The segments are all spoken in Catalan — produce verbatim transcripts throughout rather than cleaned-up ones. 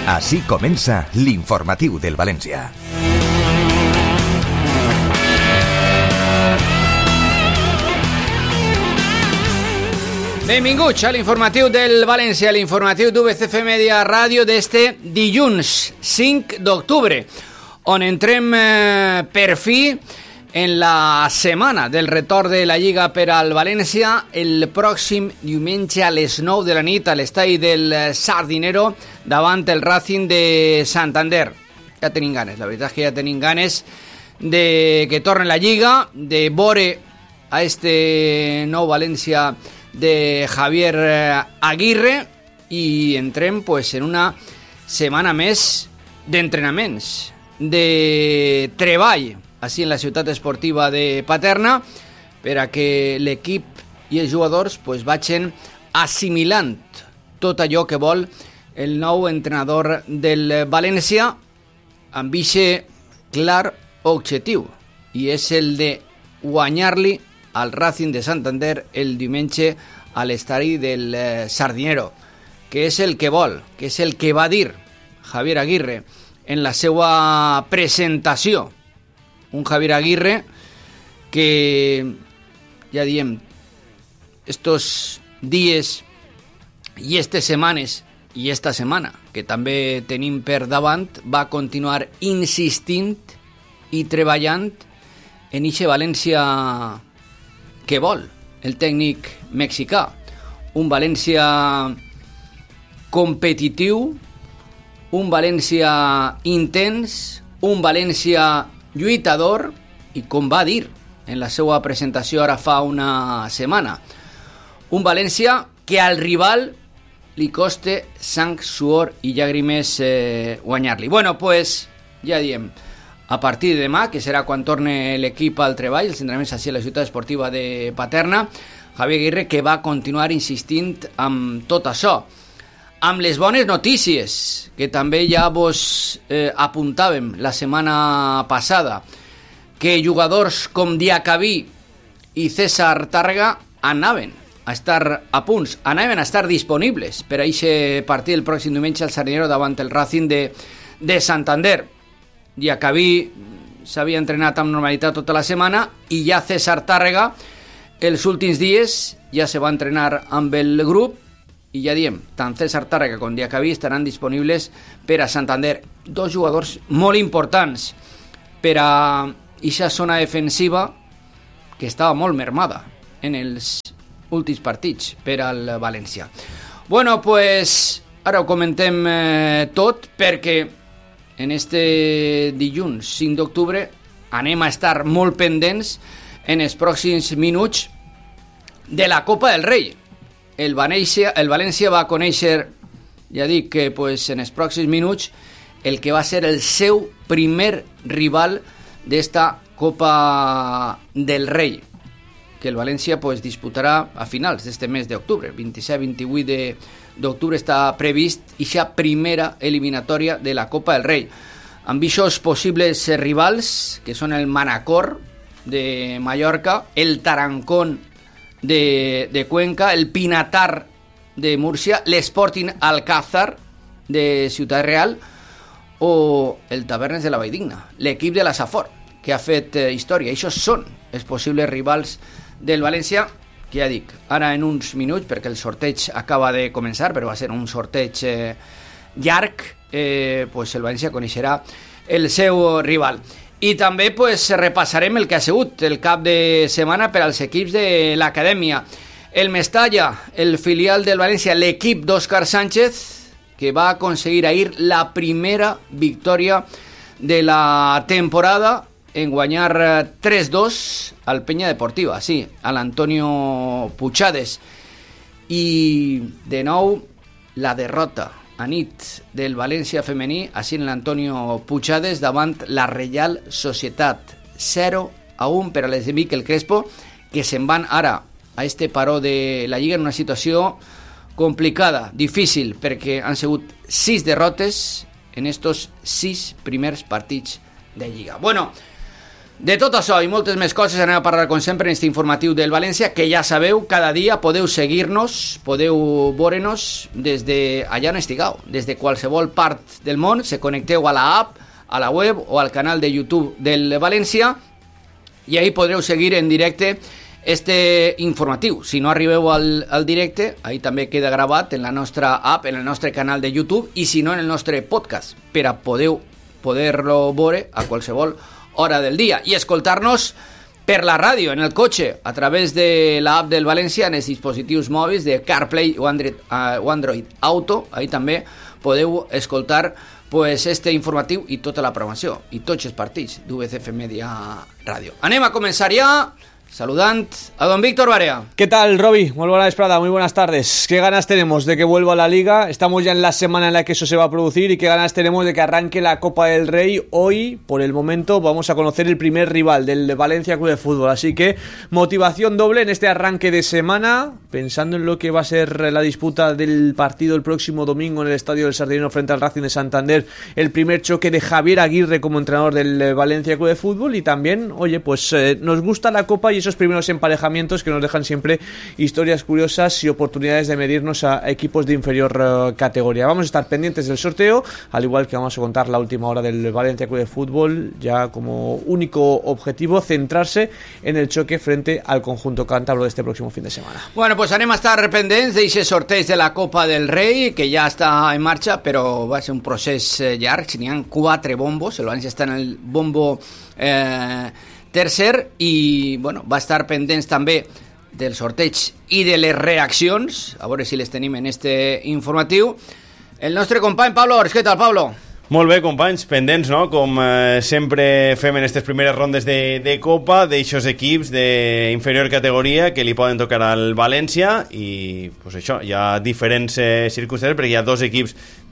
Així comença l'informatiu del València. Benvinguts a l'informatiu del València, l'informatiu d'U B C F Media Ràdio d'este dilluns cinc d'octubre, on entrem eh, per fi en la setmana del retorn de la Lliga per al València el pròxim diumenge a les nou de la nit a l'estadi del Sardinero davant el Racing de Santander. Ja tenim ganes, la veritat és que ja tenim ganes de que torni la Lliga, de veure a este nou València de Javier Aguirre, i entrem pues, en una setmana més d'entrenaments, de treball així en la ciutat esportiva de Paterna, per a que l'equip i els jugadors pues, vagin assimilant tot allò que vol el nou entrenador del València amb aquest clar objectiu, i és el de guanyar-li al Racing de Santander el diumenge a l'estadi del Sardinero, que és el que vol, que és el que va dir Javier Aguirre en la seva presentació. Un Javier Aguirre que, ja diem, estos dies i estes setmanes i esta setmana que també tenim per davant, va continuar insistint i treballant en eixe València que vol el tècnic mexicà. Un València competitiu, un València intens, un València lluitador, i com va dir en la seva presentació ara fa una setmana, un València que al rival li coste sang, suor i llàgrimes eh, guanyar-li. Bueno, pues, ja diem, a partir de demà, que serà quan torne l'equip al treball, els entrenaments així a la ciutat esportiva de Paterna, Javier Aguirre que va continuar insistint amb tot això, amb les bones notícies, que també ja vos eh, apuntàvem la setmana passada, que jugadors com Diacabí i César Tàrrega anaven a estar a punts, anaven a estar disponibles per a aquest partit el pròxim diumenge al Sardinero davant el Racing de, de Santander. Diacabí s'havia entrenat amb normalitat tota la setmana, i ja César Tàrrega els últims dies ja se va entrenar amb el grup, i ja diem, tant César Tàrrega com Diacabí estaran disponibles per a Santander. Dos jugadors molt importants per a aquesta zona defensiva que estava molt mermada en els últims partits per al València. Bueno, pues ara ho comentem eh, tot, perquè en este dilluns cinc d'octubre anem a estar molt pendents en els pròxims minuts de la Copa del Rei. El València, el València va conèixer, ja dic que pues, en els pròxims minuts, el que va ser el seu primer rival d'esta Copa del Rei, que el València pues, disputarà a finals d'este mes d'octubre. vint-i-set vint-i-vuit d'octubre està previst ixa primera eliminatòria de la Copa del Rei, amb ixos possibles rivals, que són el Manacor de Mallorca, el Tarancón de, de Cuenca, el Pinatar de Múrcia, l'Sporting Alcázar de Ciutat Real, o el Tavernes de la Valldigna, l'equip de la Safor, que ha fet eh, història. Això són els possibles rivals del València, que ja dic, ara en uns minuts, perquè el sorteig acaba de començar, però va ser un sorteig eh, llarg, eh, pues el València coneixerà el seu rival. I també pues, repassarem el que ha sigut el cap de setmana per als equips de l'acadèmia. El Mestalla, el filial del València, l'equip d'Òscar Sánchez, que va aconseguir ahir la primera victòria de la temporada en guanyar tres dos al Peña Deportiva, sí, a l'Antonio Puchades. I de nou la derrota a nit del València femení, així en l'Antonio Puchades davant la Reial Societat, zero a un per a les de Miquel Crespo, que se'n van ara a este paró de la Lliga en una situació complicada, difícil, perquè han sigut sis derrotes en estos sis primers partits de Lliga. Bueno, De tot això i moltes més coses anem a parlar com sempre en aquest informatiu del València, que ja sabeu, cada dia podeu seguir-nos, podeu veure-nos des de allà on estigueu, des de qualsevol part del món. Se connecteu a la app, a la web o al canal de YouTube del València i ahí podreu seguir en directe este informatiu. Si no arribeu al, al directe, ahí també queda gravat en la nostra app, en el nostre canal de YouTube, i si no en el nostre podcast, per a podeu poder-lo veure a qualsevol hora del dia i escoltar-nos per la ràdio, en el cotxe, a través de l'app del València, en els dispositius mòbils de CarPlay o Android, uh, o Android Auto. Ahí també podeu escoltar pues, este informatiu i tota la programació i tots els partits d'U V C F Media Ràdio. Anem a començar ja saludant a don Víctor Barea. ¿Qué tal, Roby? Muy buena Esprada, muy buenas tardes. ¿Qué ganas tenemos de que vuelva a la Liga? Estamos ya en la semana en la que eso se va a producir y qué ganas tenemos de que arranque la Copa del Rey. Hoy, por el momento, vamos a conocer el primer rival del Valencia Club de Fútbol. Así que motivación doble en este arranque de semana, pensando en lo que va a ser la disputa del partido el próximo domingo en el Estadio del Sardinero frente al Racing de Santander, el primer choque de Javier Aguirre como entrenador del Valencia Club de Fútbol. Y también, oye, pues eh, nos gusta la Copa y esos primeros emparejamientos que nos dejan siempre historias curiosas y oportunidades de medirnos a equipos de inferior uh, categoría. Vamos a estar pendientes del sorteo, al igual que vamos a contar la última hora del Valencia Club de Fútbol, ya como único objetivo centrarse en el choque frente al conjunto cántabro de este próximo fin de semana. Bueno, pues anem a estar pendents d'aquest sorteig de la Copa del Rei, que ja està en marxa, però va ser un procés llarg. N'hi ha quatre bombos, el València està en el bombo eh, tercer i bueno, va estar pendents també del sorteig i de les reaccions, a veure si les tenim en este informatiu. El nostre company Pablo Ors. Què tal, Pablo? Molt bé, companys, pendents, no? Com eh, sempre fem en aquestes primeres rondes de, de Copa, d'eixos equips d'inferior categoria que li poden tocar al València i, pues això, hi ha diferents eh, circumstàncies perquè hi ha dos equips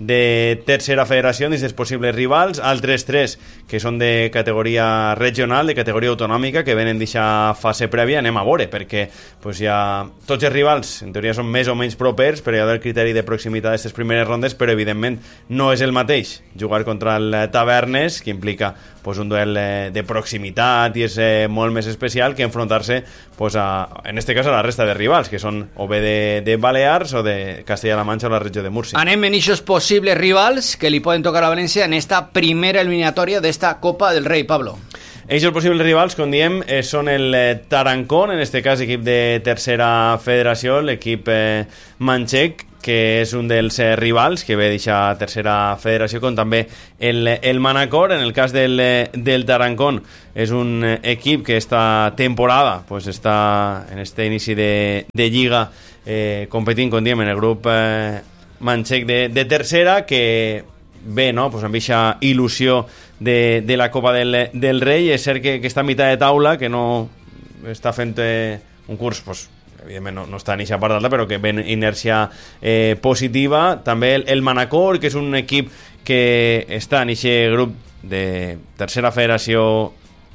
de tercera federació dins dels possibles rivals, altres tres que són de categoria regional, de categoria autonòmica, que venen d'aquesta fase prèvia. Anem a veure, perquè pues, ja, tots els rivals, en teoria, són més o menys propers, però hi ha el criteri de proximitat d'aquestes primeres rondes, però evidentment no és el mateix jugar contra el Tavernes, que implica pues, un duel eh, de proximitat i és eh, molt més especial que enfrontar-se pues, a, en este cas a la resta de rivals, que són o bé de, de Balears o de Castella-La Manxa o la regió de Múrcia. Anem en eixos possibles rivals que li poden tocar a València en esta primera eliminatòria d'esta Copa del Rei, Pablo. Ells, els possibles rivals, com diem, eh, són el eh, Tarancón, en este cas equip de tercera federació, l'equip eh, manxec, que és un dels eh, rivals que ve d'aquesta tercera federació, com també el, el Manacor. En el cas del, del Tarancón, és un equip que esta temporada pues, està en este inici de, de Lliga eh, competint, com diem, en el grup eh, manxec de, de tercera, que ve no? pues, amb aquesta il·lusió de, de la Copa del, del Rei. És cert que, que està a mitjà de taula, que no està fent eh, un curs pues, evidentment no, no està en aquesta part d'alta, però que ven inèrcia eh, positiva. També el, el Manacor, que és un equip que està en aquest grup de tercera federació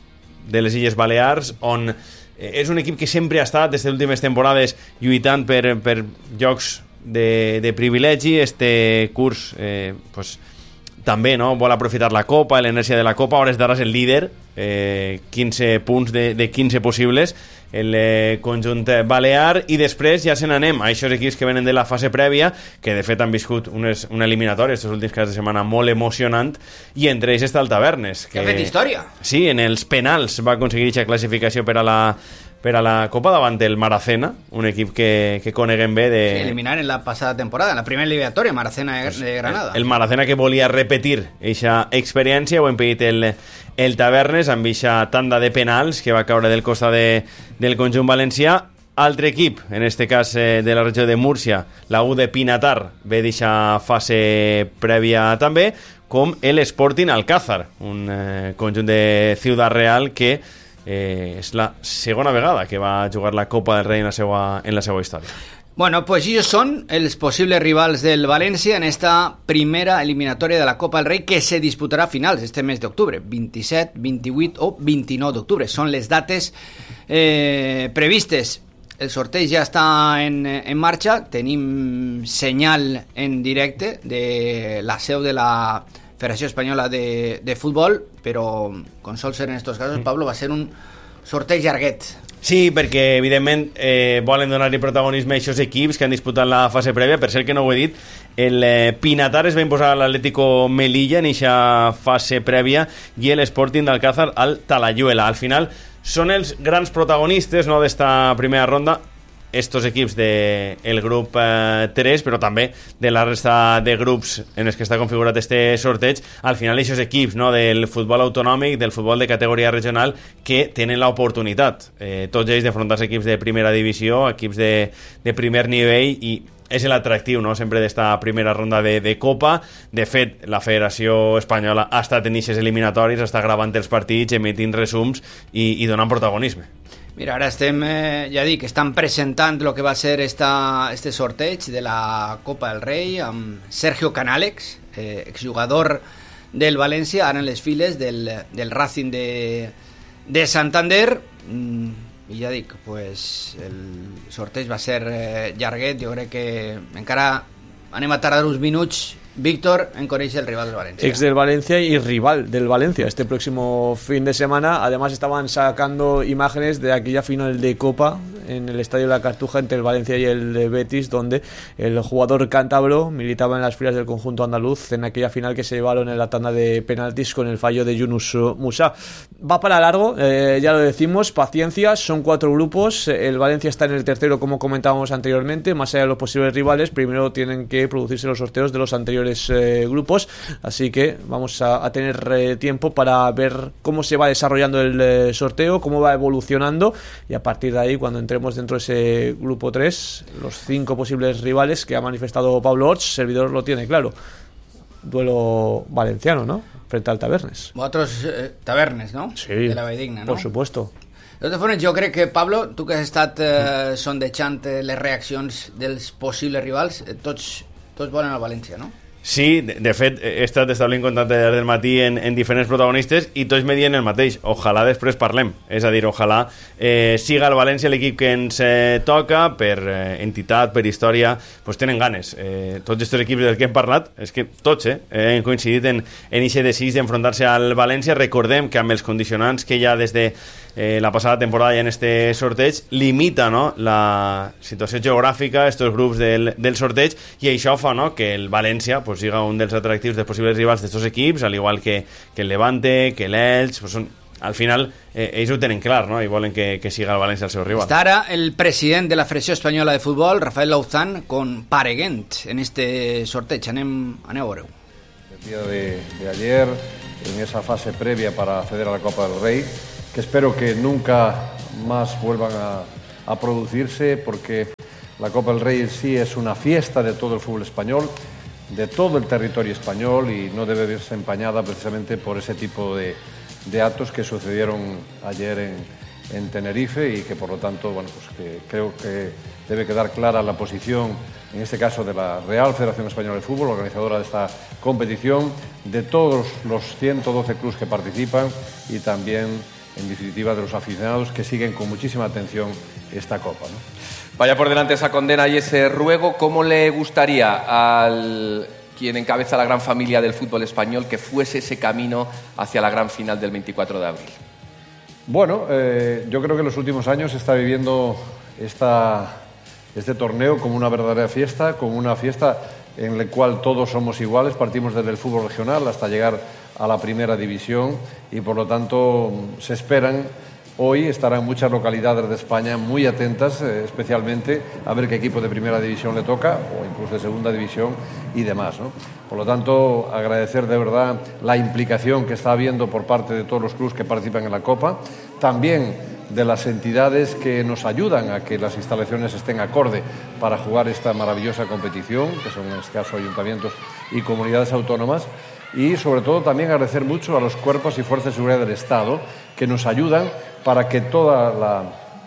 de les Illes Balears, on eh, és un equip que sempre ha estat, des de les últimes temporades, lluitant per, per llocs de, de privilegi. Este curs eh, pues, també no? vol aprofitar la Copa, l'enèrgia de la Copa. Hores d'ara és el líder, eh, quinze punts de, de quinze possibles, el eh, conjunt balear, i després ja se n'anem a aquests equips que venen de la fase prèvia, que de fet han viscut unes, una eliminatòria aquests últims caps de setmana molt emocionant, i entre ells està el Tavernes, que ha fet història. Sí, en els penals va aconseguir aquesta classificació per a la per a la Copa davant el Maracena, un equip que, que coneguem bé de... Sí, eliminar en la passada temporada, en la primera eliminatòria, Maracena de, de Granada. El, el Maracena que volia repetir aquesta experiència, ho ha impedit el, el Tavernes amb aquesta tanda de penals que va caure del costat de, del conjunt valencià. Altre equip, en este cas eh, de la regió de Múrcia, la U de Pinatar, ve d'aquesta fase prèvia també, com el Sporting Alcázar, un eh, conjunt de Ciudad Real que Eh, és la segona vegada que va jugar la Copa del Rei en la seva, en la seva història. Bueno, pues ellos són els possibles rivals del València en esta primera eliminatòria de la Copa del Rei, que se disputarà a finals este mes d'octubre, vint-i-set, vint-i-vuit o vint-i-nou d'octubre. Són les dates eh, previstes. El sorteig ja està en, en marxa, tenim senyal en directe de la seu de la Federació Espanyola de, de Futbol, però, com sol ser en estos casos, Pablo, va ser un sorteig llarguet. Sí, perquè evidentment eh, volen donar-li protagonisme a aquests equips que han disputat la fase prèvia. Per cert que no ho he dit, el eh, Pinatar es va imposar a l'Atlético Melilla en aquesta fase prèvia i el Sporting d'Alcázar al Talayuela. Al final són els grans protagonistes, no, d'esta primera ronda, estos equips del de grup eh, tres, però també de la resta de grups en els que està configurat este sorteig. Al final, aquests equips, no, del futbol autonòmic, del futbol de categoria regional, que tenen l'oportunitat, eh, tots ells, d'afrontar-se equips de primera divisió, equips de, de primer nivell, i és l'atractiu, no?, sempre d'esta primera ronda de, de Copa. De fet, la Federació Espanyola ha estat en eixes eliminatoris, està gravant els partits, emitint resums i, i donant protagonisme. Mira, ara estem, eh, ja dic, estan presentant el que va ser esta, este sorteig de la Copa del Rei amb Sergio Canalex, eh, exjugador del València, ara en les files del, del Racing de, de Santander. Mm, i ja dic, pues, el sorteig va ser eh, llarguet. Jo crec que encara anem a tardar uns minuts, Víctor, en conèixer el rival del Valencia. Ex del Valencia y rival del Valencia este próximo fin de semana. Además estaban sacando imágenes de aquella final de Copa en el Estadio La Cartuja entre el Valencia y el Betis, donde el jugador cántabro militaba en las filas del conjunto andaluz en aquella final que se llevaron en la tanda de penaltis con el fallo de Yunus Musa. Va para largo, eh, ya lo decimos, paciencia, son cuatro grupos, el Valencia está en el tercero, como comentábamos anteriormente. Más allá de los posibles rivales, primero tienen que producirse los sorteos de los anteriores Eh, grupos, así que vamos a, a tener eh, tiempo para ver cómo se va desarrollando el eh, sorteo, cómo va evolucionando, y a partir de ahí, cuando entremos dentro de ese grupo tres, los cinco posibles rivales que ha manifestado Pablo Orts, servidor lo tiene claro: duelo valenciano, ¿no?, frente al Tabernes. Vosotros, eh, Tabernes, ¿no? Sí, de la Valldigna, ¿no? Por supuesto. De totes formes, jo crec que, Pablo, tu que has estat eh, sondejant les reaccions dels possibles rivals, eh, tots, tots volen el València, no? Sí, de, de fet, he estat establint contacte des del matí en, en diferents protagonistes i tots me diuen el mateix. Ojalà després parlem. És a dir, ojalà eh, siga el València l'equip que ens eh, toca, per eh, entitat, per història, pues tenen ganes. Eh, tots aquests equips dels que hem parlat, és que tots eh, hem coincidit en, en eixe desig d'enfrontar-se al València. Recordem que amb els condicionants que hi ha des de Eh, la passada temporada ja en este sorteig, limita, no?, la situació geogràfica, estos grups del, del sorteig, i això fa, no?, que el València pues, siga un dels atractius dels possibles rivals d'estos equips, al igual que, que el Levante, que l'Elx. Pues són, al final eh, ells ho tenen clar, no?, i volen que, que siga el València el seu rival. Està ara el president de la Federació Espanyola de Futbol, Rafael Lauzán, compareguent en este sorteig. Anem, aneu a veure-ho. El día de, de ayer, en esa fase previa para acceder a la Copa del Rey, que espero que nunca más vuelvan a, a producirse, porque la Copa del Rey en sí es una fiesta de todo el fútbol español, de todo el territorio español, y no debe verse empañada precisamente por ese tipo de, de actos que sucedieron ayer en, en Tenerife, y que por lo tanto, bueno, pues que creo que debe quedar clara la posición, en este caso de la Real Federación Española de Fútbol, organizadora de esta competición, de todos los ciento doce clubes que participan, y también, en definitiva, de los aficionados que siguen con muchísima atención esta Copa, ¿no? Vaya por delante esa condena y ese ruego. ¿Cómo le gustaría al quien encabeza la gran familia del fútbol español que fuese ese camino hacia la gran final del veinticuatro de abril? Bueno, eh, yo creo que en los últimos años se está viviendo esta, este torneo como una verdadera fiesta, como una fiesta en la cual todos somos iguales, partimos desde el fútbol regional hasta llegar a la primera división, y por lo tanto se esperan, hoy estarán muchas localidades de España muy atentas, eh, especialmente a ver qué equipo de primera división le toca, o incluso de segunda división y demás, ¿no? Por lo tanto, agradecer de verdad la implicación que está habiendo por parte de todos los clubes que participan en la Copa, también de las entidades que nos ayudan a que las instalaciones estén acorde para jugar esta maravillosa competición, que son en este caso ayuntamientos y comunidades autónomas, y sobre todo también agradecer mucho a los cuerpos y fuerzas de seguridad del Estado, que nos ayudan para que toda la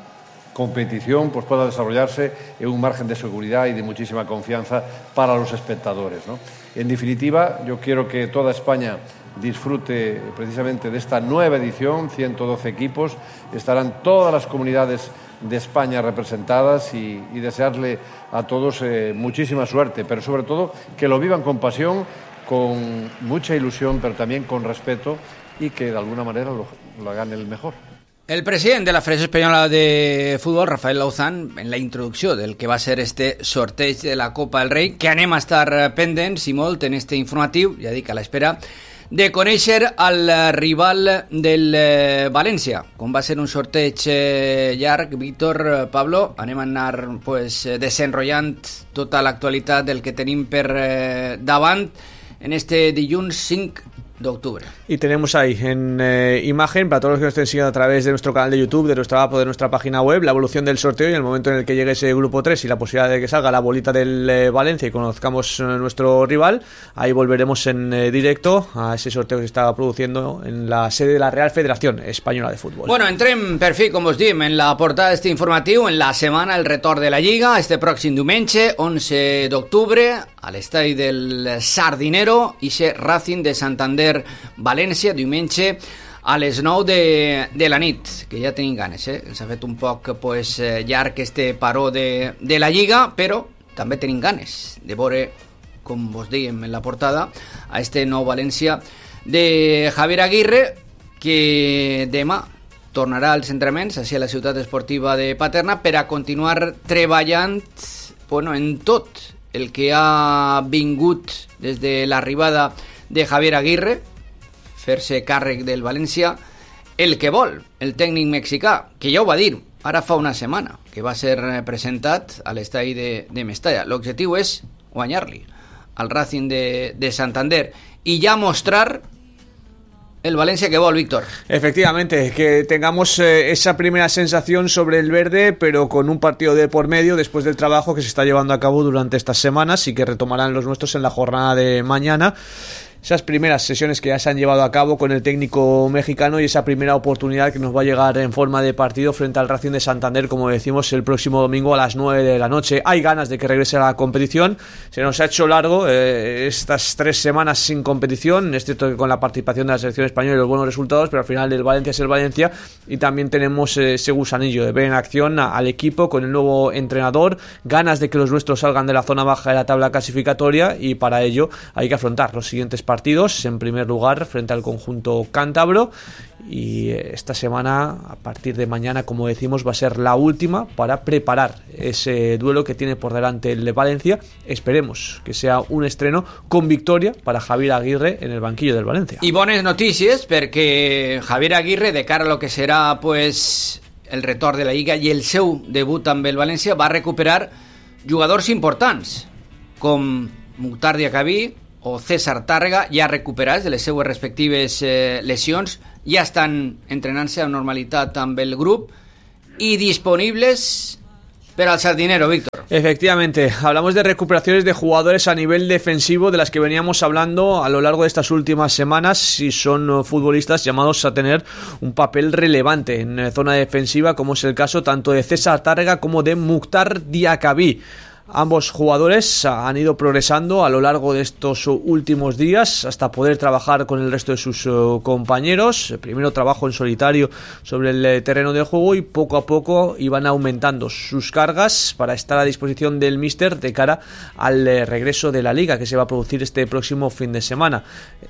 competición pues, pueda desarrollarse en un margen de seguridad y de muchísima confianza para los espectadores, ¿no? En definitiva, yo quiero que toda España disfrute precisamente de esta nueva edición, ciento doce equipos, estarán todas las comunidades de España representadas, y, y desearle a todos eh, muchísima suerte, pero sobre todo que lo vivan con pasión, con mucha ilusión, pero también con respeto, y que de alguna manera lo, lo hagan el mejor. El president de la Federació Espanyola de Futbol, Rafael Lauzán, en la introducció del que va ser este sorteig de la Copa del Rei, que anem a estar pendents i molt en este informatiu, ja dic, a l'espera de conèixer el rival del eh, València. Com va ser un sorteig eh, llarg, Víctor, Pablo, anem a anar pues, desenrotllant tota l'actualitat del que tenim per eh, davant en este dilluns cinc de octubre. Y tenemos ahí en eh, imagen, para todos los que nos estén siguiendo a través de nuestro canal de YouTube, de nuestra app o de nuestra página web, la evolución del sorteo y el momento en el que llegue ese grupo tres y la posibilidad de que salga la bolita del eh, Valencia y conozcamos eh, nuestro rival. Ahí volveremos en eh, directo a ese sorteo que se estaba produciendo en la sede de la Real Federación Española de Fútbol. Bueno, entrem per fi, com us diem, en la portada d'este informatiu, en la setmana el retorn de la Lliga, este pròxim diumenge, onze d'octubre, a l'estadi del Sardinero, i se Racing de Santander València, diumenge a les nou de, de la nit, que ja tenim ganes, eh? S'ha fet un poc pues, llarg este paró de, de la Lliga, però també tenim ganes de veure, com vos dèiem en la portada, a este nou València de Javier Aguirre, que demà tornarà als entrenaments hacia la ciutat esportiva de Paterna per a continuar treballant bueno, en tot el que ha vingut des de l'arribada de Javier Aguirre, fer-se càrrec del València, el que vol, el tècnic mexicà, que ja ho va dir ara fa una setmana, que va ser presentat a l'estadi de, de Mestalla. L'objectiu és guanyar-li al Racing de, de Santander i ja mostrar el Valencia que vol, Víctor. Efectivamente, que tengamos eh, esa primera sensación sobre el verde, pero con un partido de por medio después del trabajo que se está llevando a cabo durante estas semanas y que retomarán los nuestros en la jornada de mañana. Esas primeras sesiones que ya se han llevado a cabo con el técnico mexicano y esa primera oportunidad que nos va a llegar en forma de partido frente al Racing de Santander, como decimos, el próximo domingo a las nueve de la noche. Hay ganas de que regrese a la competición. Se nos ha hecho largo eh, estas tres semanas sin competición. Es cierto que con la participación de la selección española y los buenos resultados, pero al final el Valencia es el Valencia, y también tenemos eh, ese gusanillo de ver en acción a, al equipo con el nuevo entrenador, ganas de que los nuestros salgan de la zona baja de la tabla clasificatoria, y para ello hay que afrontar los siguientes partidos. Partidos, en primer lugar frente al conjunto cántabro, y esta semana, a partir de mañana, como decimos, va a ser la última para preparar ese duelo que tiene por delante el de Valencia. Esperemos que sea un estreno con victoria para Javier Aguirre en el banquillo del Valencia. I bones notícies perquè Javier Aguirre, de cara a lo que serà pues, el retorn de la Lliga i el seu debut amb el València, va recuperar jugadors importants com Mukhtar Diakhaby o César Tàrrega, ja recuperats de les seues respectives eh, lesions, ja estan entrenant-se amb normalitat amb el grup y disponibles para el Sardinero, Víctor. Efectivamente, hablamos de recuperaciones de jugadores a nivel defensivo de las que veníamos hablando a lo largo de estas últimas semanas, y son futbolistas llamados a tener un papel relevante en zona defensiva, como es el caso tanto de César Tàrrega como de Mukhtar Diakhaby. Ambos jugadores han ido progresando a lo largo de estos últimos días hasta poder trabajar con el resto de sus compañeros. Primero trabajo en solitario sobre el terreno de juego, y poco a poco iban aumentando sus cargas para estar a disposición del míster de cara al regreso de la Liga, que se va a producir este próximo fin de semana.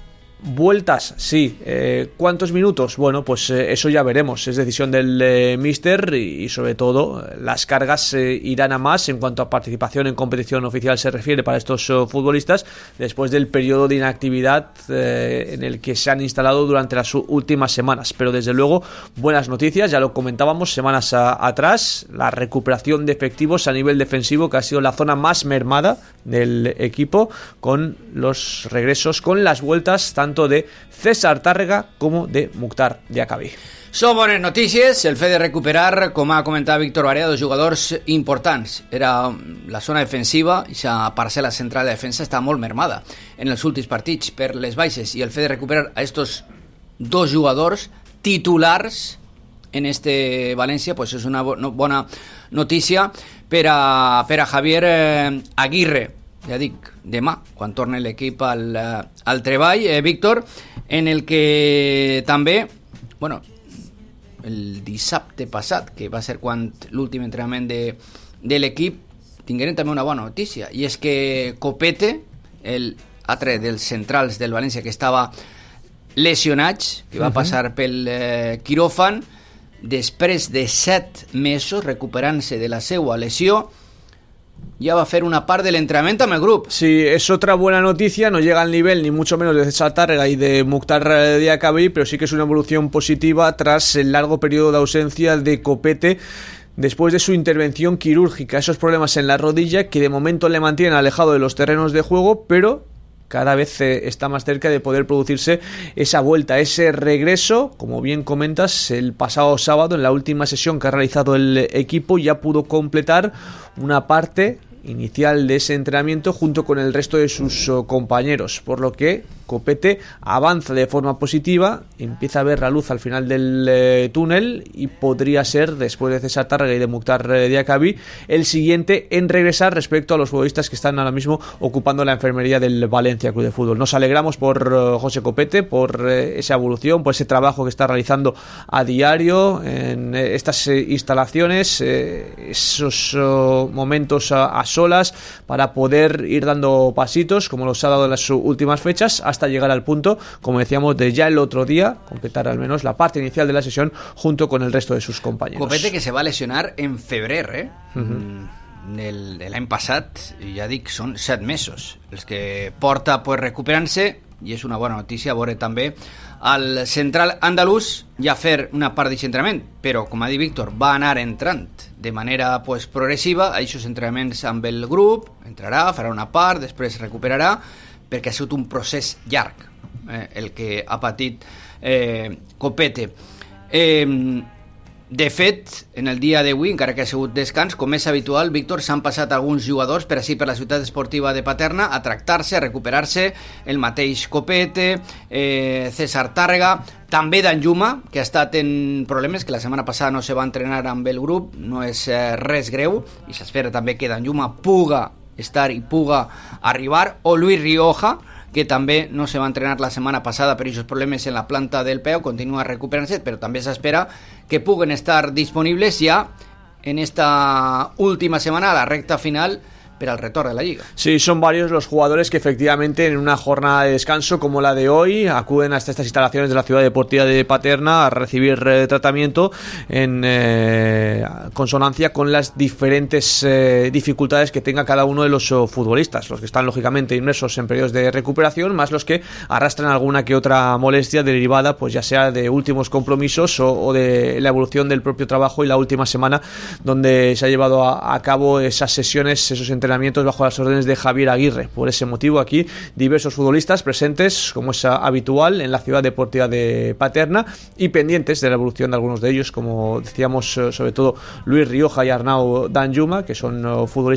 Vueltas, sí. Eh, ¿Cuántos minutos? Bueno, pues eh, eso ya veremos. Es decisión del eh, míster, y, y sobre todo las cargas eh, irán a más en cuanto a participación en competición oficial se refiere para estos uh, futbolistas, después del periodo de inactividad eh, en el que se han instalado durante las últimas semanas. Pero desde luego, buenas noticias, ya lo comentábamos semanas a, atrás, la recuperación de efectivos a nivel defensivo, que ha sido la zona más mermada del equipo, con los regresos, con las vueltas tanto de César Tàrrega como de Mukhtar Diakhaby. Són bones notícies el fet de recuperar, com ha comentat Víctor Barea, dos jugadors importants. Era la zona defensiva, i la parcel·la central de defensa està molt mermada en els últims partits per les baixes, i el fet de recuperar a estos dos jugadors titulars en este València pues és una bona notícia per a, per a Javier eh, Aguirre. Ja dic, demà, quan torni l'equip al, al treball, eh, Víctor, en el que també, bueno, el dissabte passat, que va ser quan l'últim entrenament de, de l'equip, tingueren també una bona notícia, i és que Copete, el altre dels centrals del València que estava lesionats, que va Uh-huh. passar pel eh, quiròfan, després de set mesos recuperant-se de la seva lesió, ya va a hacer una part del entrenamiento amb el grup. Sí, es otra buena noticia, no llega al nivel ni mucho menos de César Tárrega y de Mukhtar Diakhaby, pero sí que es una evolución positiva tras el largo periodo de ausencia de Copete después de su intervención quirúrgica. Esos problemas en la rodilla que de momento le mantienen alejado de los terrenos de juego, pero cada vez eh, está más cerca de poder producirse esa vuelta, ese regreso. Como bien comentas, el pasado sábado, en la última sesión que ha realizado el equipo, ya pudo completar una parte inicial de ese entrenamiento junto con el resto de sus oh, compañeros, por lo que Copete avanza de forma positiva, empieza a ver la luz al final del eh, túnel y podría ser, después de César Tárrega y de Mukhtar eh, Diakhaby, el siguiente en regresar respecto a los futbolistas que están ahora mismo ocupando la enfermería del Valencia Club de Fútbol. Nos alegramos por eh, José Copete, por eh, esa evolución, por ese trabajo que está realizando a diario en eh, estas eh, instalaciones, eh, esos oh, momentos a, a solas para poder ir dando pasitos como los ha dado en las últimas fechas, hasta llegar al punto, como decíamos, de ya el otro día completar al menos la parte inicial de la sesión junto con el resto de sus compañeros. Copete que se va a lesionar en febrer, eh? Uh-huh. Del, de l'any passat, ja dic, són set mesos els que porta pues, recuperant-se, i és una bona notícia veure també al central andalús ja fer una part d'aquest entrenament, però com ha dit Víctor, va anar entrant de manera pues, progressiva a aquests entrenaments amb el grup, entrarà, farà una part, després recuperarà, perquè ha sigut un procés llarg eh, el que ha patit eh, Copete. Eh, de fet, en el dia d'avui, encara que ha sigut descans, com és habitual, Víctor, s'han passat alguns jugadors per així per la ciutat esportiva de Paterna a tractar-se, a recuperar-se, el mateix Copete, eh, César Tárrega, també Danjuma, que ha estat en problemes, que la setmana passada no se va entrenar amb el grup, no és eh, res greu, i s'espera també que Danjuma puga estar i puga arribar, o Luis Rioja, que també no se va entrenar la setmana passada per aquests problemes en la planta del peu, continua recuperant-se, però també s'espera que puguen estar disponibles ja en esta última semana, a la recta final, para el retorno de la Liga. Sí, son varios los jugadores que efectivamente en una jornada de descanso como la de hoy acuden hasta estas instalaciones de la ciudad deportiva de Paterna a recibir eh, tratamiento en eh, consonancia con las diferentes eh, dificultades que tenga cada uno de los oh, futbolistas, los que están lógicamente inmersos en periodos de recuperación, más los que arrastran alguna que otra molestia derivada, pues ya sea de últimos compromisos o, o de la evolución del propio trabajo y la última semana donde se ha llevado a, a cabo esas sesiones, esos entrenamientos entrenamientos bajo las órdenes de Javier Aguirre. Por ese motivo aquí diversos futbolistas presentes, como es habitual en la ciudad deportiva de Paterna, y pendientes de la evolución de algunos de ellos, como decíamos, sobre todo Luis Rioja y Arnau Danjuma, que son futbolistas